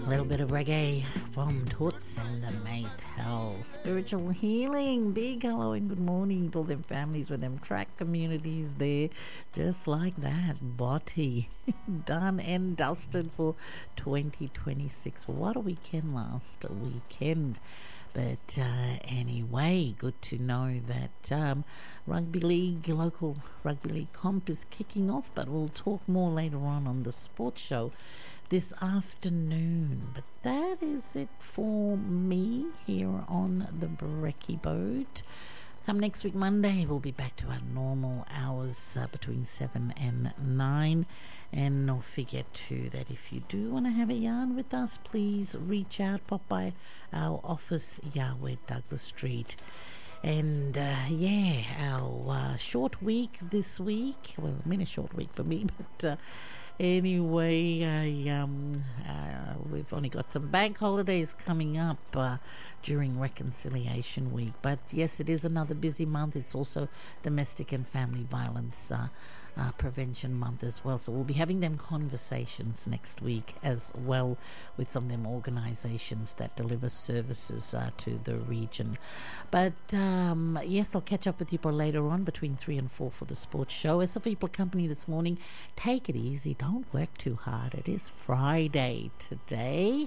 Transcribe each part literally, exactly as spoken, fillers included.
A little bit of reggae from Toots and the Maytals. Spiritual healing. Big hello and good morning to all them families with them track communities there. Just like that. Botty. Done and dusted for twenty twenty-six. What a weekend last weekend. But uh, anyway, good to know that um, rugby league, local rugby league comp is kicking off. But we'll talk more later on on the sports show this afternoon. But that is it for me here on the Brekkie Boat. Come next week Monday, we'll be back to our normal hours uh, between seven and nine. And don't forget too that if you do want to have a yarn with us, please reach out, pop by our office, Yahweh Douglas Street. And uh, yeah, our uh, short week this week, well, I mean a short week for me, but uh, anyway, I, um, uh, we've only got some bank holidays coming up uh, during Reconciliation Week. But yes, it is another busy month. It's also Domestic and Family Violence uh, uh, Prevention Month as well. So we'll be having them conversations next week as well with some of them organisations that deliver services uh, to the region. But um, yes, I'll catch up with you later on between three and four for the sports show. As for people company this morning, take it easy. Don't work too hard. It is Friday today.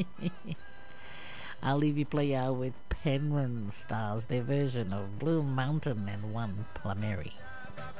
I'll leave you play out with Penryn Stars, their version of Blue Mountain and One Plumeri.